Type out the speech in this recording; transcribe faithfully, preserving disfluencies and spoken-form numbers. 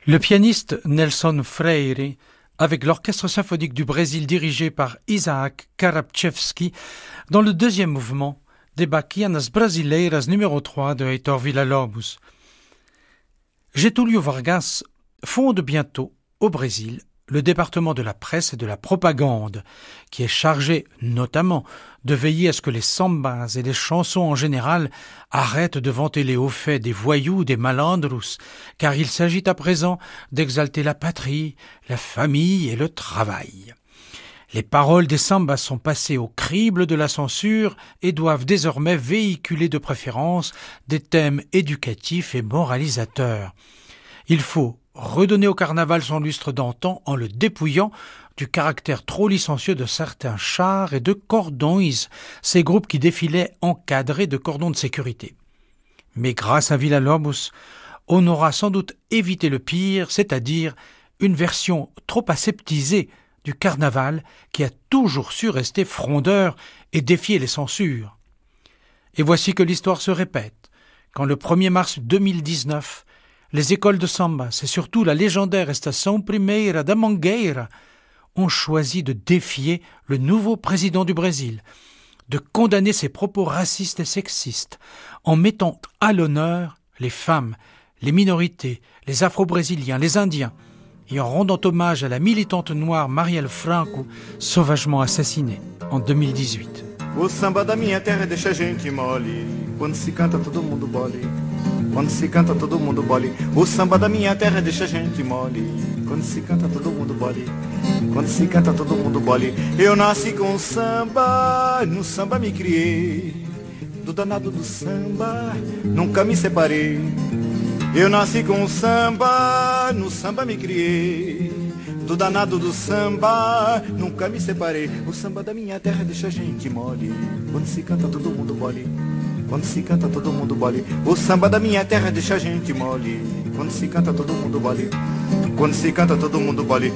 Le pianiste Nelson Freire, avec l'Orchestre symphonique du Brésil dirigé par Isaac Karapchewski, dans le deuxième mouvement des Baquianas Brasileiras numéro trois de Heitor Villa-Lobos. Getúlio Vargas fonde bientôt, au Brésil, le département de la presse et de la propagande, qui est chargé notamment de veiller à ce que les sambas et les chansons en général arrêtent de vanter les hauts faits des voyous, des malandros, car il s'agit à présent d'exalter la patrie, la famille et le travail. Les paroles des sambas sont passées au crible de la censure et doivent désormais véhiculer de préférence des thèmes éducatifs et moralisateurs. Il faut redonner au carnaval son lustre d'antan en le dépouillant du caractère trop licencieux de certains chars et de cordons, ces groupes qui défilaient encadrés de cordons de sécurité. Mais grâce à Villa-Lobos, on aura sans doute évité le pire, c'est-à-dire une version trop aseptisée du carnaval qui a toujours su rester frondeur et défier les censures. Et voici que l'histoire se répète, quand le premier mars deux mille dix-neuf, les écoles de samba, et surtout la légendaire Estação Primeira da Mangueira, ont choisi de défier le nouveau président du Brésil, de condamner ses propos racistes et sexistes, en mettant à l'honneur les femmes, les minorités, les Afro-Brésiliens, les Indiens, et en rendant hommage à la militante noire Marielle Franco, sauvagement assassinée en deux mille dix-huit. O samba da minha terra deixa a gente mole, quando se canta todo mundo bole. Quando se canta todo mundo bole. O samba da minha terra deixa a gente mole. Quando se canta todo mundo bole. Quando se canta todo mundo bole. Eu nasci com samba, no samba me criei. Do danado do samba, nunca me separei. Eu nasci com samba, no samba me criei. Do danado do samba, nunca me separei. O samba da minha terra deixa a gente mole. Quando se canta todo mundo bole. Quando se canta todo mundo bole. O samba da minha terra deixa a gente mole. Quando se canta todo mundo bole. Quando se canta todo mundo bole.